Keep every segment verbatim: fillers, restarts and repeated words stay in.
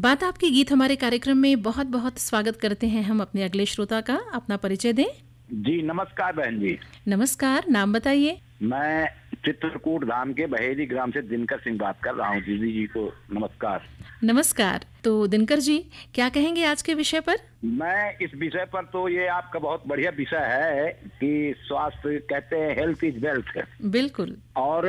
बात आपकी गीत हमारे कार्यक्रम में बहुत बहुत स्वागत करते हैं हम अपने अगले श्रोता का। अपना परिचय दें। जी नमस्कार बहन जी। नमस्कार, नाम बताइए। मैं चित्रकूट धाम के बहेरी ग्राम से दिनकर सिंह बात कर रहा हूँ। दीदी जी को नमस्कार। नमस्कार। तो दिनकर जी, क्या कहेंगे आज के विषय पर? मैं इस विषय पर तो ये आपका बहुत बढ़िया विषय है कि स्वास्थ्य, कहते हैं हेल्थ इज वेल्थ। बिल्कुल। और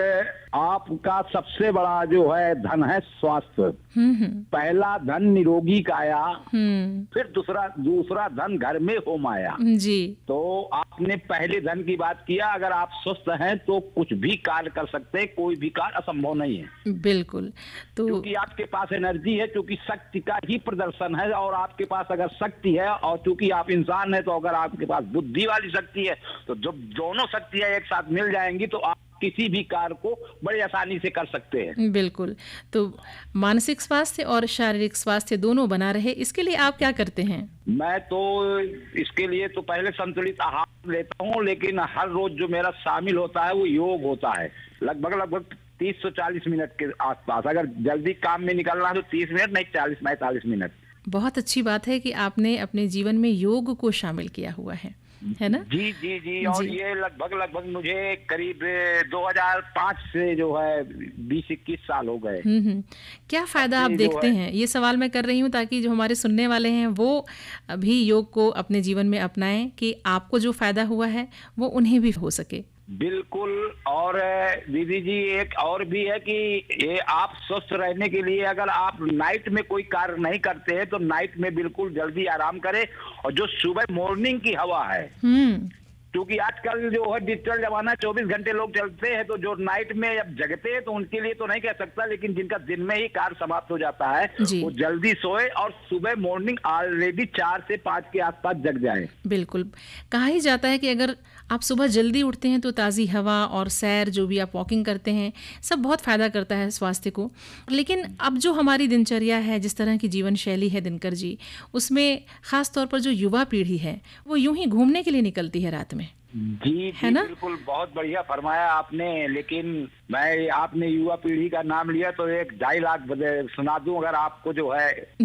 आपका सबसे बड़ा जो है धन है स्वास्थ्य। हम्म पहला धन निरोगी काया, हम्म फिर दूसरा दूसरा धन घर में हो माया। जी। तो आपने पहले धन की बात किया। अगर आप स्वस्थ हैं तो कुछ भी कार्य कर सकते हैं, कोई भी कार्य असंभव नहीं है। बिल्कुल। तो क्योंकि आपके पास एनर्जी है, क्योंकि शक्ति का ही प्रदर्शन है। और आपके पास अगर शक्ति है और चूंकि आप इंसान है, तो अगर आपके पास बुद्धि वाली शक्ति है, तो जब दोनों शक्तियां एक साथ मिल जाएंगी तो आप किसी भी कार्य को बड़ी आसानी से कर सकते हैं। बिल्कुल। तो मानसिक स्वास्थ्य और शारीरिक स्वास्थ्य दोनों बना रहे, इसके लिए आप क्या करते हैं? मैं तो इसके लिए तो पहले संतुलित आहार लेता हूँ, लेकिन हर रोज जो मेरा शामिल होता है वो योग होता है। लगभग लगभग तीस से चालीस मिनट के आसपास। अगर जल्दी काम में निकलना है तो तीस मिनट नहीं, चालीस पैंतालीस मिनट। बहुत अच्छी बात है कि आपने अपने जीवन में योग को शामिल किया हुआ है, है ना? जी जी जी। और जी। ये लगभग लगभग मुझे करीब दो हज़ार पाँच से जो है बीस इक्कीस साल हो गए। हम्म हम्म। क्या फायदा आप ये जो देखते है- हैं? ये सवाल मैं कर रही हूँ ताकि जो हमारे सुनने वाले हैं वो भी योग को अपने जीवन में अपनाएं, कि आपको जो फायदा हुआ है वो उन्हें भी हो सके। बिल्कुल। और दीदी जी एक और भी है कि ये आप स्वस्थ रहने के लिए अगर आप नाइट में कोई कार्य नहीं करते हैं तो नाइट में बिल्कुल जल्दी आराम करें। और जो सुबह मॉर्निंग की हवा है, हम्म क्योंकि आजकल जो है डिजिटल जमाना, चौबीस घंटे लोग चलते हैं, तो जो नाइट में अब जगते हैं तो उनके लिए तो नहीं कह सकता, लेकिन जिनका दिन में ही कार्य समाप्त हो जाता है जी। वो जल्दी सोए और सुबह मॉर्निंग ऑलरेडी चार से पाँच के आसपास जग जाए। बिल्कुल। कहा ही जाता है कि अगर आप सुबह जल्दी उठते हैं तो ताज़ी हवा और सैर, जो भी आप वॉकिंग करते हैं, सब बहुत फ़ायदा करता है स्वास्थ्य को। लेकिन अब जो हमारी दिनचर्या है, जिस तरह की जीवन शैली है दिनकर जी, उसमें ख़ास तौर पर जो युवा पीढ़ी है वो यूं ही घूमने के लिए निकलती है रात में, जी है जी ना? बिल्कुल, बहुत बढ़िया फरमाया आपने। लेकिन मैं आपने युवा पीढ़ी का नाम लिया तो एक डायलॉग सुना दूं अगर आपको जो है